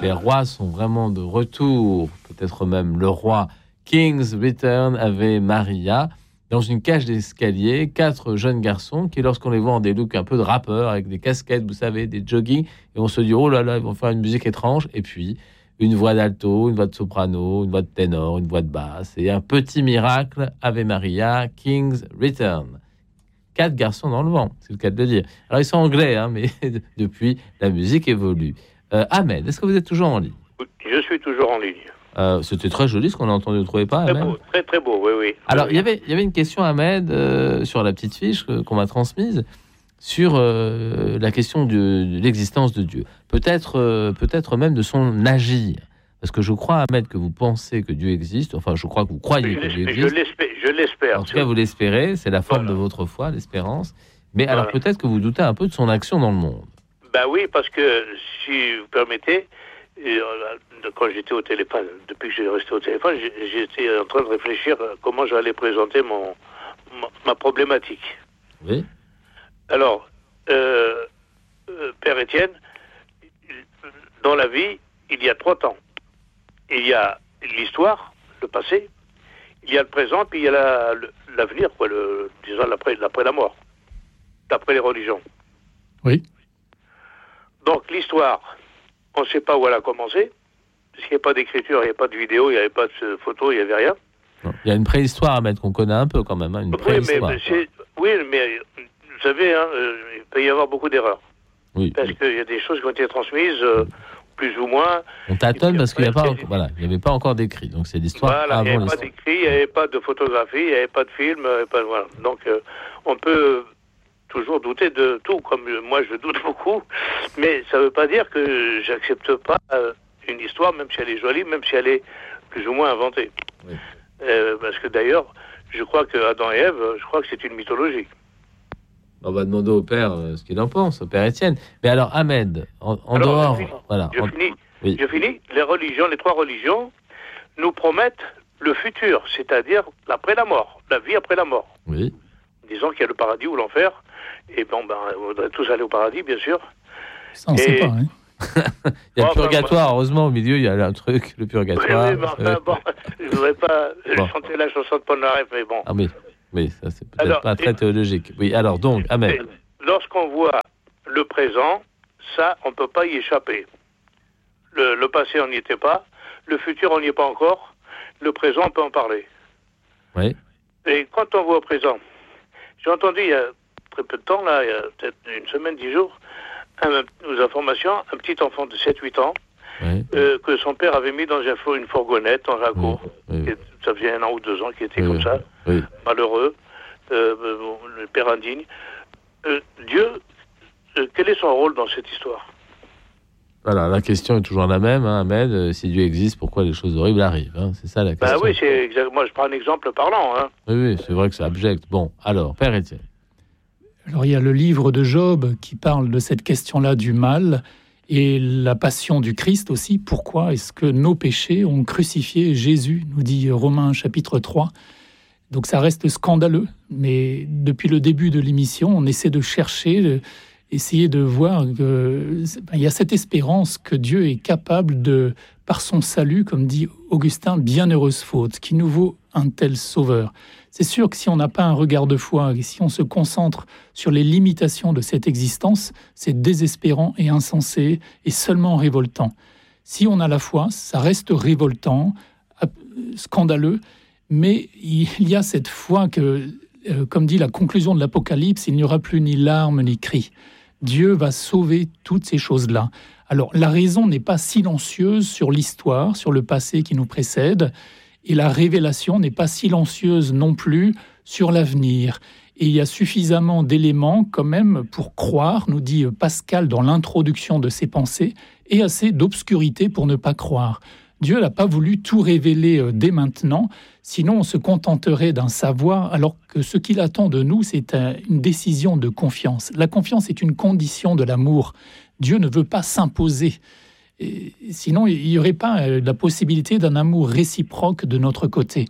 les rois sont vraiment de retour, peut-être même le roi. King's Return, Ave Maria. Dans une cage d'escalier, 4 jeunes garçons qui, lorsqu'on les voit en des looks un peu de rappeurs, avec des casquettes, vous savez, des jogging, et on se dit, oh là là, ils vont faire une musique étrange. Et puis, une voix d'alto, une voix de soprano, une voix de ténor, une voix de basse. Et un petit miracle, Ave Maria, King's Return. 4 garçons dans le vent, c'est le cas de le dire. Alors, ils sont anglais, hein, mais depuis, la musique évolue. Ahmed, est-ce que vous êtes toujours en ligne ? Je suis toujours en ligne. C'était très joli ce qu'on a entendu, vous ne trouvez pas, Ahmed ? Très beau, très très beau, oui. Alors, il y avait une question, Ahmed, sur la petite fiche qu'on m'a transmise, sur la question de l'existence de Dieu. Peut-être même de son agir. Parce que je crois, Ahmed, que vous pensez que Dieu existe. Enfin, je crois que vous croyez que Dieu existe. Je l'espère. En tout cas, vous l'espérez. C'est la forme de votre foi, l'espérance. Mais alors, peut-être que vous doutez un peu de son action dans le monde. Ben oui, parce que, si vous permettez, quand j'étais au téléphone, depuis que j'ai resté au téléphone, j'étais en train de réfléchir à comment j'allais présenter ma problématique. Oui. Alors, Père Étienne, dans la vie, il y a 3 temps. Il y a l'histoire, le passé, il y a le présent, puis il y a l'avenir, quoi, disons l'après la mort, d'après les religions. Oui. Donc l'histoire, on ne sait pas où elle a commencé, parce qu'il n'y a pas d'écriture, il n'y a pas de vidéo, il n'y avait pas de photo, il n'y avait rien. Il y a une préhistoire à mettre qu'on connaît un peu quand même, hein, une préhistoire. Oui, mais vous savez, il peut y avoir beaucoup d'erreurs. Oui. Parce qu'il y a des choses qui ont été transmises, plus ou moins. On tâtonne parce qu'il n'y avait pas encore d'écrit. Donc c'est l'histoire avant l'histoire. Il n'y avait pas d'écrit, il n'y avait pas de photographie, il n'y avait pas de film. Voilà. Donc on peut toujours douter de tout, comme moi je doute beaucoup. Mais ça ne veut pas dire que j'accepte pas une histoire, même si elle est jolie, même si elle est plus ou moins inventée. Oui. Parce que d'ailleurs, je crois que Adam et Ève, c'est une mythologie. On va demander au père ce qu'il en pense, au père Étienne. Mais alors, Ahmed, en dehors... Je finis. Les religions, les 3 religions, nous promettent le futur, c'est-à-dire l'après la mort, la vie après la mort. Oui. Disons qu'il y a le paradis ou l'enfer, et on voudrait tous aller au paradis, bien sûr. Ça, on ne sait pas, hein. Il y a le purgatoire, heureusement, au milieu, il y a un truc, le purgatoire. Je ne voudrais pas chanter la chanson de Polnareff, mais bon. Ah oui, ça c'est peut-être pas très théologique. Oui, alors donc, Ahmed. Lorsqu'on voit le présent, ça, on ne peut pas y échapper. Le passé, on n'y était pas. Le futur, on n'y est pas encore. Le présent, on peut en parler. Oui. Et quand on voit au présent, j'ai entendu il y a très peu de temps, là, il y a peut-être une semaine, 10 jours, aux informations, un petit enfant de 7-8 ans, que son père avait mis dans une fourgonnette, dans la cour. Oui. Ça faisait 1 an ou 2 ans qu'il était comme ça, malheureux, le père indigne. Dieu, quel est son rôle dans cette histoire ? Voilà, la question est toujours la même, hein, Ahmed. Si Dieu existe, pourquoi les choses horribles arrivent, hein ? C'est ça la question. Oui, c'est exactement. Moi, je prends un exemple parlant. Hein. Oui, c'est vrai que c'est abject. Bon, alors, père Étienne. Alors, il y a le livre de Job qui parle de cette question-là du mal et la passion du Christ aussi. Pourquoi est-ce que nos péchés ont crucifié Jésus, nous dit Romains chapitre 3. Donc ça reste scandaleux, mais depuis le début de l'émission, on essaie de chercher, essayer de voir qu'il y a cette espérance que Dieu est capable de, par son salut, comme dit Augustin, bienheureuse faute, qui nous vaut un tel sauveur. C'est sûr que si on n'a pas un regard de foi, et si on se concentre sur les limitations de cette existence, c'est désespérant et insensé et seulement révoltant. Si on a la foi, ça reste révoltant, scandaleux, mais il y a cette foi que, comme dit la conclusion de l'Apocalypse, il n'y aura plus ni larmes ni cris. Dieu va sauver toutes ces choses-là. Alors, la raison n'est pas silencieuse sur l'histoire, sur le passé qui nous précède, et la révélation n'est pas silencieuse non plus sur l'avenir. Et il y a suffisamment d'éléments quand même pour croire, nous dit Pascal dans l'introduction de ses pensées, et assez d'obscurité pour ne pas croire. Dieu n'a pas voulu tout révéler dès maintenant, sinon on se contenterait d'un savoir, alors que ce qu'il attend de nous, c'est une décision de confiance. La confiance est une condition de l'amour. Dieu ne veut pas s'imposer. Et sinon, il n'y aurait pas la possibilité d'un amour réciproque de notre côté.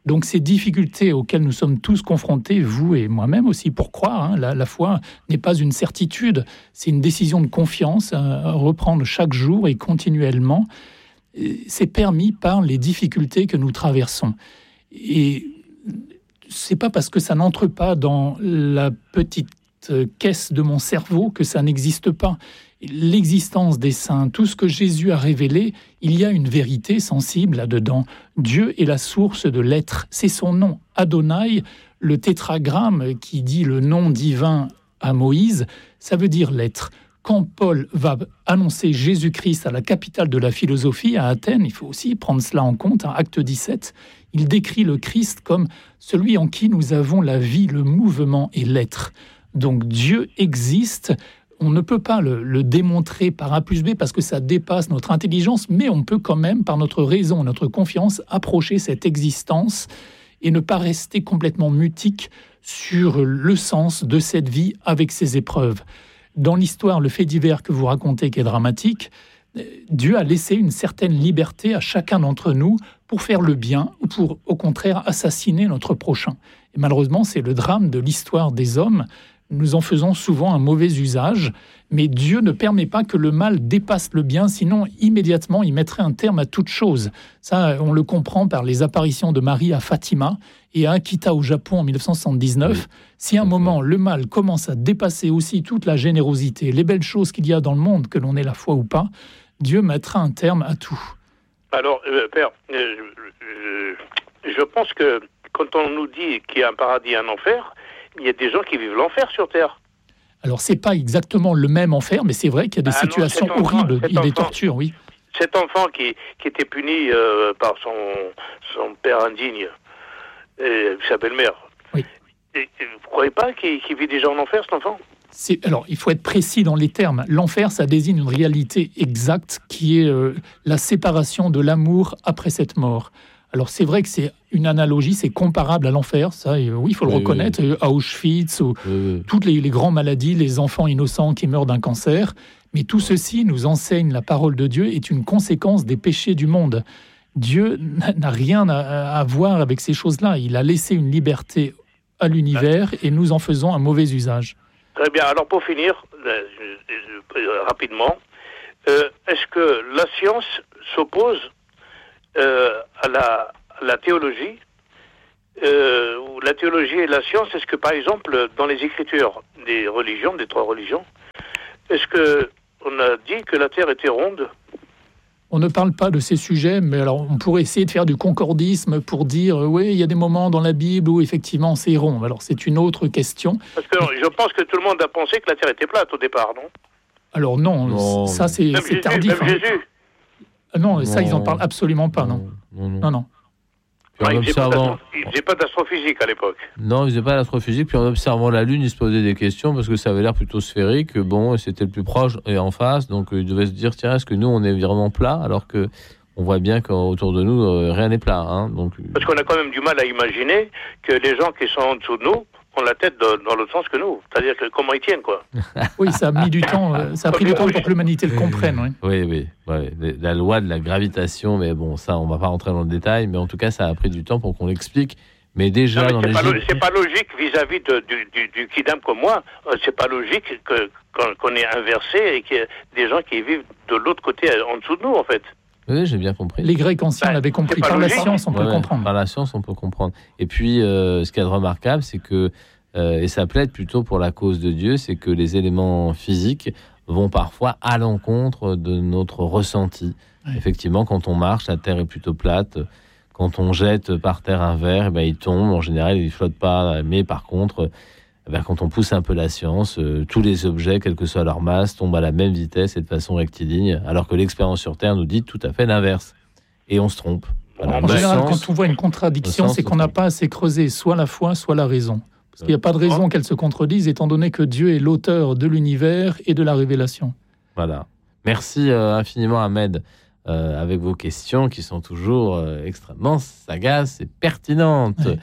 Donc ces difficultés auxquelles nous sommes tous confrontés, vous et moi-même aussi, pour croire, la foi n'est pas une certitude, c'est une décision de confiance à reprendre chaque jour et continuellement. C'est permis par les difficultés que nous traversons. Et c'est pas parce que ça n'entre pas dans la petite caisse de mon cerveau que ça n'existe pas. L'existence des saints, tout ce que Jésus a révélé, il y a une vérité sensible là-dedans. Dieu est la source de l'être. C'est son nom, Adonai, le tétragramme qui dit le nom divin à Moïse, ça veut dire l'être. Quand Paul va annoncer Jésus-Christ à la capitale de la philosophie, à Athènes, il faut aussi prendre cela en compte, Acte 17, il décrit le Christ comme celui en qui nous avons la vie, le mouvement et l'être. Donc Dieu existe. On ne peut pas le démontrer par A plus B parce que ça dépasse notre intelligence, mais on peut quand même, par notre raison, notre confiance, approcher cette existence et ne pas rester complètement mutique sur le sens de cette vie avec ses épreuves. Dans l'histoire, le fait divers que vous racontez, qui est dramatique, Dieu a laissé une certaine liberté à chacun d'entre nous pour faire le bien ou pour, au contraire, assassiner notre prochain. Et malheureusement, c'est le drame de l'histoire des hommes. Nous en faisons souvent un mauvais usage, mais Dieu ne permet pas que le mal dépasse le bien, sinon immédiatement il mettrait un terme à toute chose. Ça, on le comprend par les apparitions de Marie à Fatima et à Akita au Japon en 1979. Oui. Si à un moment le mal commence à dépasser aussi toute la générosité, les belles choses qu'il y a dans le monde, que l'on ait la foi ou pas, Dieu mettra un terme à tout. Alors, Père, je pense que quand on nous dit qu'il y a un paradis et un enfer, il y a des gens qui vivent l'enfer sur Terre. Alors, c'est pas exactement le même enfer, mais c'est vrai qu'il y a des situations horribles, il y a des tortures, oui. Cet enfant qui était puni par son père indigne, sa belle-mère, oui. Vous ne croyez pas qu'il vit déjà en enfer, cet enfant ? Alors, il faut être précis dans les termes. L'enfer, ça désigne une réalité exacte qui est la séparation de l'amour après cette mort. Alors, c'est vrai que c'est une analogie, c'est comparable à l'enfer, ça, oui, il faut le reconnaître, à Auschwitz, ou toutes les grandes maladies, les enfants innocents qui meurent d'un cancer. Mais tout ceci nous enseigne la parole de Dieu est une conséquence des péchés du monde. Dieu n'a rien à voir avec ces choses-là. Il a laissé une liberté à l'univers et nous en faisons un mauvais usage. Très bien. Alors, pour finir, rapidement, est-ce que la science s'oppose à la théologie, ou la théologie et la science? Est-ce que, par exemple, dans les écritures des religions, des trois religions, est-ce qu'on a dit que la Terre était ronde? On ne parle pas de ces sujets, mais alors on pourrait essayer de faire du concordisme pour dire oui, il y a des moments dans la Bible où effectivement c'est rond. Alors c'est une autre question. Parce que je pense que tout le monde a pensé que la Terre était plate au départ, non? Alors non, ça c'est tardif. Même Jésus. Non, ça ils n'en parlent absolument pas, non. Non. Il faisait pas d'astrophysique à l'époque. Non, il faisait pas d'astrophysique. Puis en observant la Lune, il se posait des questions parce que ça avait l'air plutôt sphérique. Bon, c'était le plus proche et en face. Donc il devait se dire, tiens, est-ce que nous, on est vraiment plat? Alors que on voit bien qu'autour de nous, rien n'est plat. Hein, donc... Parce qu'on a quand même du mal à imaginer que les gens qui sont en dessous de nous ont la tête dans l'autre sens que nous. C'est-à-dire que comment ils tiennent, quoi. Oui, ça a mis du temps. Ça a pris du temps pour que l'humanité le comprenne. Oui. La loi de la gravitation, mais bon, ça, on va pas rentrer dans le détail. Mais en tout cas, ça a pris du temps pour qu'on l'explique. Mais déjà, c'est pas logique vis-à-vis du kidam comme moi. C'est pas logique qu'on ait inversé et qu'il y ait des gens qui vivent de l'autre côté, en dessous de nous, en fait. Oui, j'ai bien compris. Les Grecs anciens l'avaient compris. Par la science, on peut comprendre. Par la science, on peut comprendre. Et puis, ce qui est remarquable, c'est que, et ça plaide plutôt pour la cause de Dieu, c'est que les éléments physiques vont parfois à l'encontre de notre ressenti. Ouais. Effectivement, quand on marche, la terre est plutôt plate. Quand on jette par terre un verre, il tombe. En général, il ne flotte pas. Mais par contre, quand on pousse un peu la science, tous les objets, quelle que soit leur masse, tombent à la même vitesse et de façon rectiligne, alors que l'expérience sur Terre nous dit tout à fait l'inverse. Et on se trompe. Voilà. En général, quand on voit une contradiction, c'est qu'on n'a pas assez creusé soit la foi, soit la raison. Parce qu'il n'y a pas de raison qu'elles se contredisent, étant donné que Dieu est l'auteur de l'univers et de la révélation. Voilà. Merci infiniment, Ahmed, avec vos questions qui sont toujours extrêmement sagaces et pertinentes. Ouais.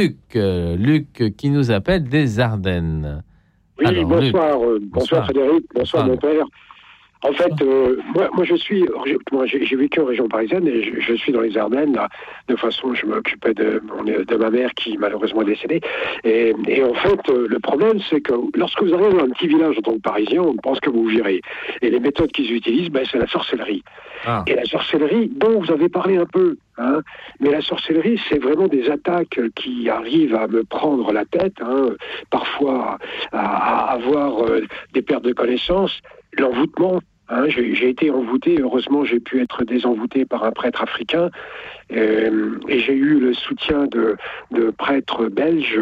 Luc qui nous appelle des Ardennes. Oui, alors, bonsoir Frédéric, bonsoir mon père. En fait, moi j'ai vécu en région parisienne et je suis dans les Ardennes. Là, de façon, je m'occupais de ma mère qui malheureusement est décédée. Et en fait, le problème, c'est que lorsque vous arrivez dans un petit village en tant que Parisien, on pense que vous virez. Et les méthodes qu'ils utilisent, c'est la sorcellerie. Ah. Et la sorcellerie, dont vous avez parlé un peu, hein, mais la sorcellerie, c'est vraiment des attaques qui arrivent à me prendre la tête, hein, parfois à avoir des pertes de connaissances. L'envoûtement, hein, j'ai été envoûté, heureusement j'ai pu être désenvoûté par un prêtre africain et j'ai eu le soutien de prêtres belges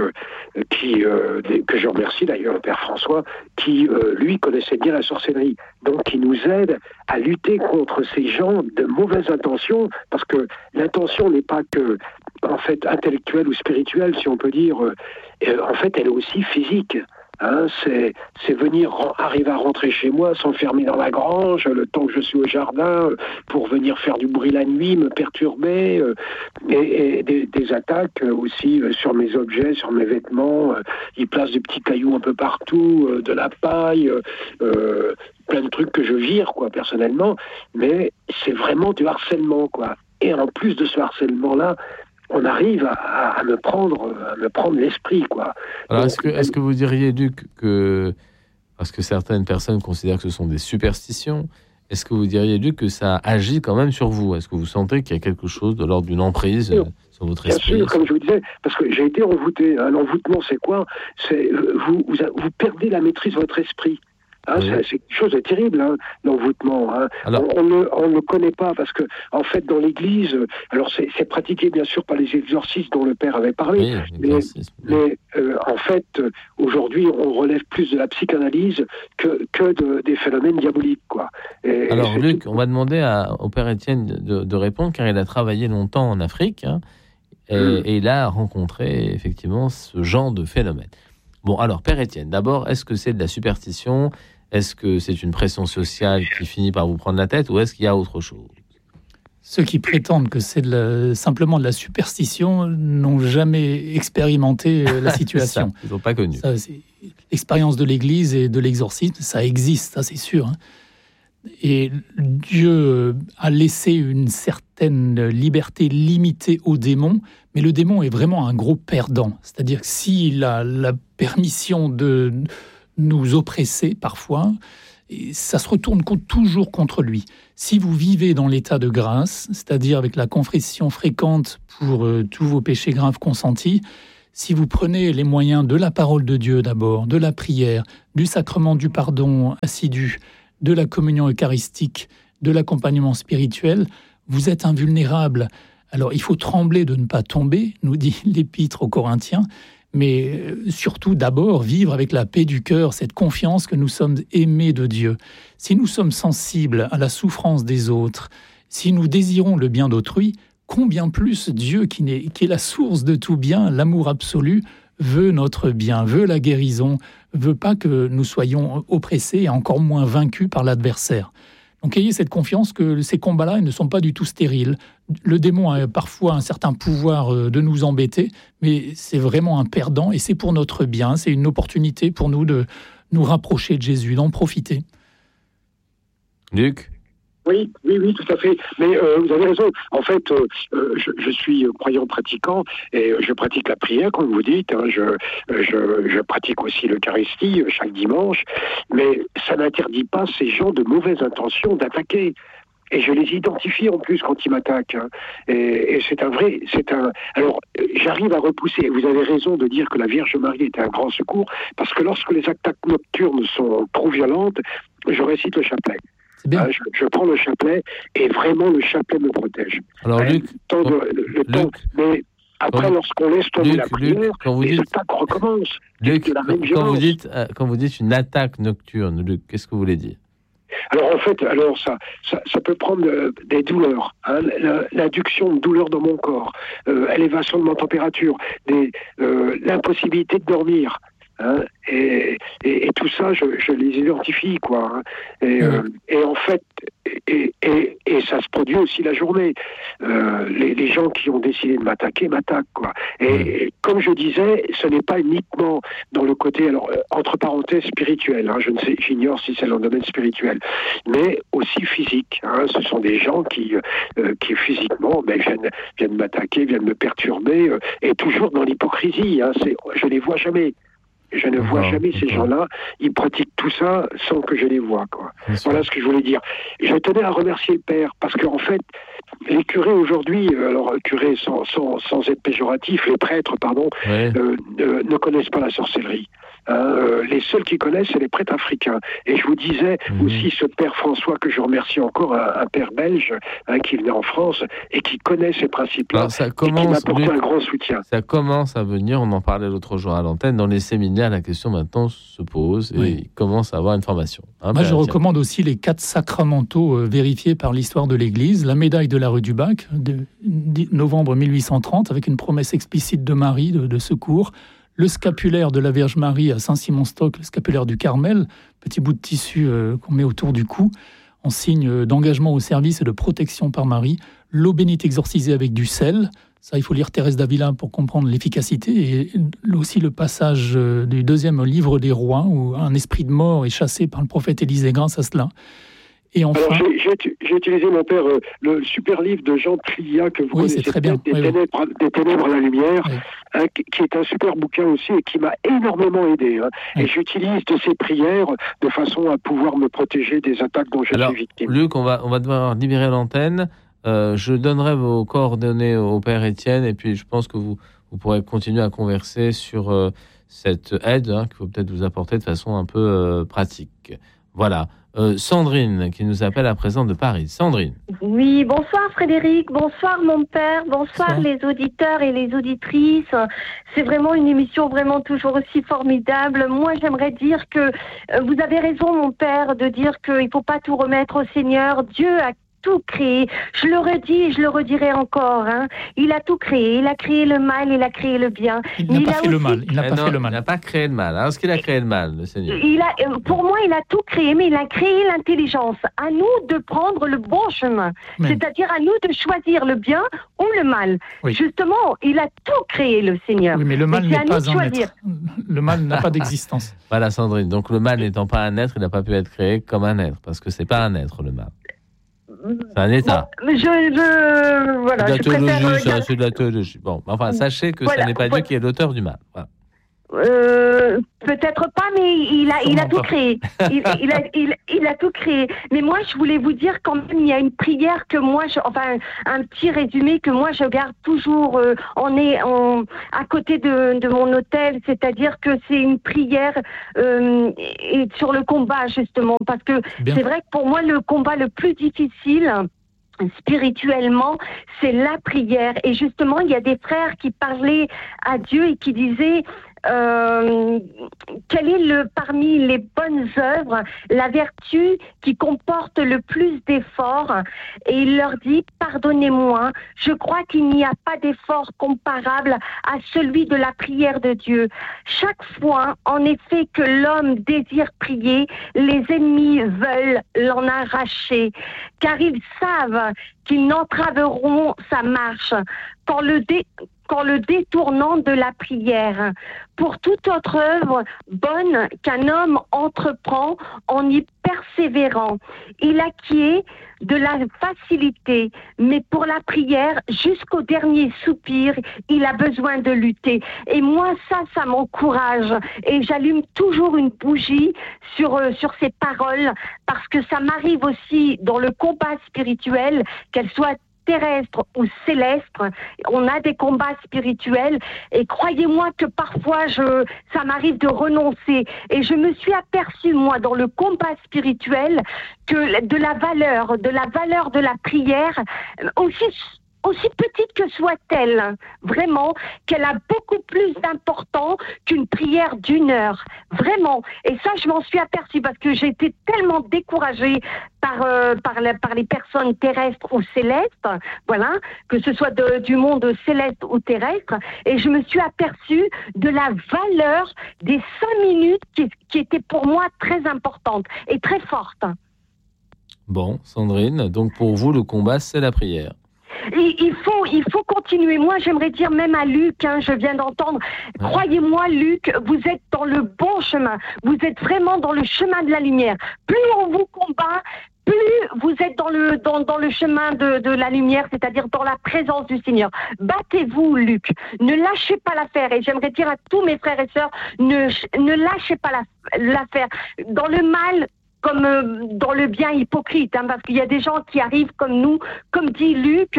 que je remercie d'ailleurs, le Père François, qui lui connaissait bien la sorcellerie, donc qui nous aide à lutter contre ces gens de mauvaises intentions, parce que l'intention n'est pas que en fait intellectuelle ou spirituelle, si on peut dire, en fait elle est aussi physique. Hein, c'est venir arriver à rentrer chez moi, s'enfermer dans la grange, le temps que je suis au jardin, pour venir faire du bruit la nuit, me perturber, et des attaques aussi sur mes objets, sur mes vêtements. Ils placent des petits cailloux un peu partout, de la paille, plein de trucs que je vire, quoi, personnellement. Mais c'est vraiment du harcèlement, quoi. Et en plus de ce harcèlement-là, on arrive à me prendre l'esprit, quoi. Alors, est-ce que vous diriez, Luc, que, parce que certaines personnes considèrent que ce sont des superstitions, est-ce que vous diriez, Luc, que ça agit quand même sur vous? Est-ce que vous sentez qu'il y a quelque chose de l'ordre d'une emprise sur votre esprit? Bien sûr, comme je vous disais, parce que j'ai été envoûté. L'envoûtement, c'est quoi? C'est vous perdez la maîtrise de votre esprit. Hein, oui. C'est quelque chose de terrible, hein, l'envoûtement. Hein. Alors, on ne connaît pas, parce que, en fait, dans l'Église, alors c'est pratiqué bien sûr par les exorcistes dont le Père avait parlé, mais en fait, aujourd'hui, on relève plus de la psychanalyse que des phénomènes diaboliques, quoi. Alors, Luc, on va demander au Père Étienne de répondre, car il a travaillé longtemps en Afrique, hein, et il a rencontré effectivement ce genre de phénomène. Bon, alors, Père Étienne, d'abord, est-ce que c'est de la superstition ? Est-ce que c'est une pression sociale qui finit par vous prendre la tête, ou est-ce qu'il y a autre chose? Ceux qui prétendent que c'est simplement de la superstition n'ont jamais expérimenté la situation. Ils n'ont pas connu. L'expérience de l'Église et de l'exorcisme, ça existe, ça c'est sûr. Hein. Et Dieu a laissé une certaine liberté limitée au démon, mais le démon est vraiment un gros perdant. C'est-à-dire que s'il a la permission de nous oppresser parfois, et ça se retourne toujours contre lui. Si vous vivez dans l'état de grâce, c'est-à-dire avec la confession fréquente pour tous vos péchés graves consentis, si vous prenez les moyens de la parole de Dieu d'abord, de la prière, du sacrement du pardon assidu, de la communion eucharistique, de l'accompagnement spirituel, vous êtes invulnérable. Alors il faut trembler de ne pas tomber, nous dit l'Épître aux Corinthiens, mais surtout d'abord vivre avec la paix du cœur, cette confiance que nous sommes aimés de Dieu. Si nous sommes sensibles à la souffrance des autres, si nous désirons le bien d'autrui, combien plus Dieu, qui est la source de tout bien, l'amour absolu, veut notre bien, veut la guérison, veut pas que nous soyons oppressés et encore moins vaincus par l'adversaire. Donc ayez cette confiance que ces combats-là ne sont pas du tout stériles. Le démon a parfois un certain pouvoir de nous embêter, mais c'est vraiment un perdant et c'est pour notre bien. C'est une opportunité pour nous de nous rapprocher de Jésus, d'en profiter. Luc ? Oui, tout à fait. Mais vous avez raison. En fait, je suis croyant pratiquant et je pratique la prière, comme vous dites. Hein, je pratique aussi l'Eucharistie chaque dimanche. Mais ça n'interdit pas ces gens de mauvaises intentions d'attaquer. Et je les identifie en plus quand ils m'attaquent. Hein. Et Alors, j'arrive à repousser. Vous avez raison de dire que la Vierge Marie est un grand secours, parce que lorsque les attaques nocturnes sont trop violentes, je récite le chapelet. Je prends le chapelet et vraiment le chapelet me protège. Alors Luc, mais après lorsqu'on laisse tomber la prière, les attaques recommencent. Luc, quand vous dites une attaque nocturne, Luc, qu'est-ce que vous voulez dire? Alors en fait, ça peut prendre des douleurs, hein, l'induction de douleurs dans mon corps, élévation de ma température, l'impossibilité de dormir. Hein, et tout ça, je les identifie, quoi. Hein, et en fait, et ça se produit aussi la journée. Les gens qui ont décidé de m'attaquer m'attaquent, quoi. Et comme je disais, ce n'est pas uniquement dans le côté, alors entre parenthèses, spirituel, hein, j'ignore si c'est dans le domaine spirituel, mais aussi physique. Hein, ce sont des gens qui physiquement viennent m'attaquer, viennent me perturber, et toujours dans l'hypocrisie. Hein, je les vois jamais. Je ne vois jamais ces gens-là. Ils pratiquent tout ça sans que je les vois, quoi. Voilà ce que je voulais dire. Je tenais à remercier le Père parce qu'en fait, les curés aujourd'hui, alors curés sans être péjoratifs, les prêtres, pardon, ne connaissent pas la sorcellerie. Les seuls qui connaissent, c'est les prêtres africains. Et je vous disais aussi ce père François, que je remercie encore, un père belge qui venait en France et qui connaît ces principes-là et qui m'a apporté un grand soutien. Ça commence à venir, on en parlait l'autre jour à l'antenne, dans les séminaires, la question maintenant se pose et il commence à avoir une formation. Moi, je recommande aussi les 4 sacramentaux vérifiés par l'histoire de l'Église. La médaille de la rue du Bac, de novembre 1830, avec une promesse explicite de Marie de secours. Le scapulaire de la Vierge Marie à Saint-Simon-Stock, le scapulaire du Carmel, petit bout de tissu qu'on met autour du cou, en signe d'engagement au service et de protection par Marie. L'eau bénite exorcisée avec du sel, ça il faut lire Thérèse d'Avila pour comprendre l'efficacité, et aussi le passage du 2e livre des rois, où un esprit de mort est chassé par le prophète Élisée grâce à cela. Et enfin... Alors, j'ai utilisé, mon père, le super livre de Jean Trillia, que vous connaissez, très bien. Des ténèbres à la lumière, qui est un super bouquin aussi et qui m'a énormément aidé. Et j'utilise de ces prières de façon à pouvoir me protéger des attaques dont je suis victime. Luc, on va devoir libérer l'antenne. Je donnerai vos coordonnées au père Étienne, et puis je pense que vous pourrez continuer à converser sur cette aide qu'il faut peut-être vous apporter de façon un peu pratique. Voilà. Sandrine, qui nous appelle à présent de Paris. Sandrine. Oui, bonsoir Frédéric, bonsoir mon père, bonsoir les auditeurs et les auditrices. C'est vraiment une émission vraiment toujours aussi formidable. Moi, j'aimerais dire que vous avez raison, mon père, de dire qu'il ne faut pas tout remettre au Seigneur. Dieu a tout créé. Je le redis et je le redirai encore. Il a tout créé. Il a créé le mal, il a créé le bien. Il n'a pas fait le mal. Il n'a pas fait le mal. Il n'a pas créé le mal. Est-ce qu'il a créé le mal, le Seigneur ? Pour moi, il a tout créé, mais il a créé l'intelligence. À nous de prendre le bon chemin. C'est-à-dire à nous de choisir le bien ou le mal. Oui. Justement, il a tout créé, le Seigneur. Oui, mais le mal n'est pas un être. Le mal n'a pas d'existence. Voilà, Sandrine. Donc le mal n'étant pas un être, il n'a pas pu être créé comme un être, parce que c'est pas un être, le mal. C'est un état. Voilà, c'est de la théologie. Bon, enfin, sachez que ce n'est pas Dieu qui est l'auteur du mal. Voilà. Peut-être pas, mais il a tout créé. Il a tout créé. Mais moi, je voulais vous dire quand même, il y a une prière que moi, un petit résumé que moi, je garde toujours à côté de mon hôtel, c'est-à-dire que c'est une prière sur le combat, justement, parce que c'est vrai que pour moi, le combat le plus difficile, spirituellement, c'est la prière. Et justement, il y a des frères qui parlaient à Dieu et qui disaient quelle est parmi les bonnes œuvres la vertu qui comporte le plus d'efforts, et il leur dit: pardonnez-moi, je crois qu'il n'y a pas d'effort comparable à celui de la prière de Dieu. Chaque fois, en effet, que l'homme désire prier, les ennemis veulent l'en arracher, car ils savent qu'ils n'entraveront sa marche qu'en le détournant de la prière. Pour toute autre œuvre bonne qu'un homme entreprend en y persévérant, il acquiert de la facilité, mais pour la prière, jusqu'au dernier soupir, il a besoin de lutter. Et moi, ça m'encourage. Et j'allume toujours une bougie sur ces paroles, parce que ça m'arrive aussi dans le combat spirituel, qu'elle soit terrestre ou céleste, on a des combats spirituels, et croyez-moi que parfois ça m'arrive de renoncer, et je me suis aperçue, moi, dans le combat spirituel, que de la valeur de la prière, aussi petite que soit-elle, vraiment, qu'elle a beaucoup plus d'importance qu'une prière d'1 heure. Vraiment. Et ça, je m'en suis aperçue parce que j'ai été tellement découragée par les personnes terrestres ou célestes, voilà, que ce soit du monde céleste ou terrestre, et je me suis aperçue de la valeur des 5 minutes qui étaient pour moi très importantes et très fortes. Bon, Sandrine, donc pour vous, le combat, c'est la prière. Il faut continuer. Moi, j'aimerais dire même à Luc, je viens d'entendre, croyez-moi, Luc, vous êtes dans le bon chemin. Vous êtes vraiment dans le chemin de la lumière. Plus on vous combat, plus vous êtes dans le chemin de la lumière, c'est-à-dire dans la présence du Seigneur. Battez-vous, Luc. Ne lâchez pas l'affaire. Et j'aimerais dire à tous mes frères et sœurs, ne lâchez pas l'affaire. Dans le mal, comme dans le bien hypocrite, parce qu'il y a des gens qui arrivent comme nous, comme dit Luc,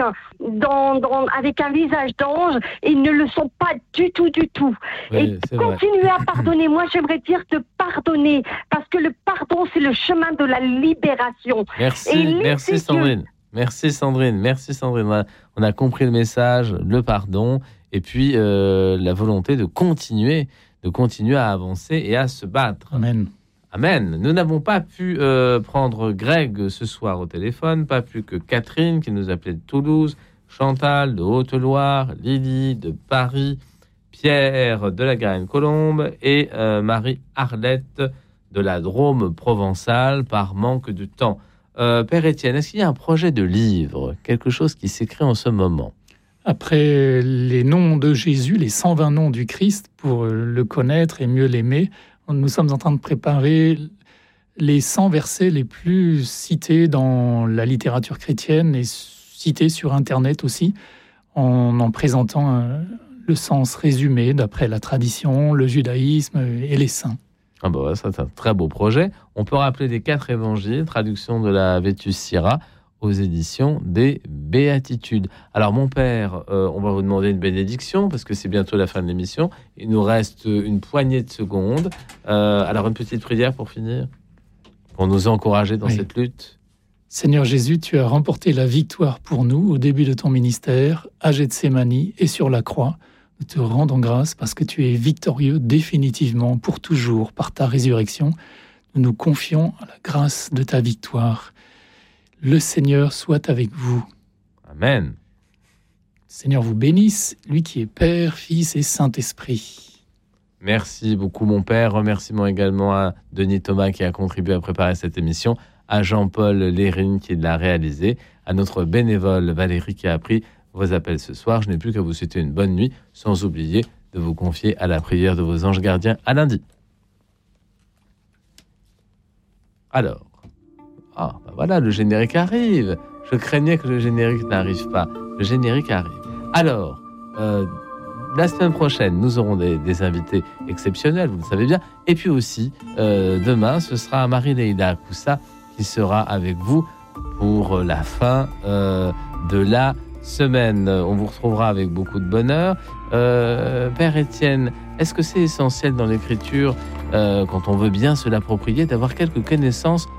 avec un visage d'ange, et ils ne le sont pas du tout. Oui, et continuez à pardonner. Moi, j'aimerais dire de pardonner, parce que le pardon, c'est le chemin de la libération. Merci Sandrine. Merci Sandrine. On a compris le message, le pardon, et puis la volonté de continuer à avancer et à se battre. Amen. Nous n'avons pas pu prendre Greg ce soir au téléphone, pas plus que Catherine qui nous appelait de Toulouse, Chantal de Haute-Loire, Lily de Paris, Pierre de la Garenne-Colombe et Marie-Arlette de la Drôme provençale par manque de temps. Père Étienne, est-ce qu'il y a un projet de livre, quelque chose qui s'écrit en ce moment ? Après les noms de Jésus, les 120 noms du Christ, pour le connaître et mieux l'aimer, nous sommes en train de préparer les 100 versets les plus cités dans la littérature chrétienne et cités sur Internet aussi, en présentant le sens résumé d'après la tradition, le judaïsme et les saints. Ah bah ça, c'est un très beau projet. On peut rappeler les 4 évangiles, traduction de la Vetus Syrah, aux éditions des Béatitudes. Alors mon père, on va vous demander une bénédiction parce que c'est bientôt la fin de l'émission. Il nous reste une poignée de secondes. Alors une petite prière pour finir, pour nous encourager dans cette lutte. Seigneur Jésus, tu as remporté la victoire pour nous au début de ton ministère, à Gethsémani et sur la croix. Nous te rendons grâce parce que tu es victorieux définitivement pour toujours par ta résurrection. Nous nous confions à la grâce de ta victoire. Le Seigneur soit avec vous. Amen. Le Seigneur vous bénisse, lui qui est Père, Fils et Saint-Esprit. Merci beaucoup mon Père. Remerciements également à Denis Thomas qui a contribué à préparer cette émission, à Jean-Paul Lérine qui l'a réalisé, à notre bénévole Valérie qui a pris vos appels ce soir. Je n'ai plus qu'à vous souhaiter une bonne nuit, sans oublier de vous confier à la prière de vos anges gardiens à lundi. Alors, voilà, le générique arrive. Je craignais que le générique n'arrive pas. Le générique arrive. Alors, la semaine prochaine, nous aurons des invités exceptionnels, vous le savez bien. Et puis aussi, demain, ce sera Marie-Leïla Akoussa qui sera avec vous pour la fin de la semaine. On vous retrouvera avec beaucoup de bonheur. Père Étienne, est-ce que c'est essentiel dans l'écriture, quand on veut bien se l'approprier, d'avoir quelques connaissances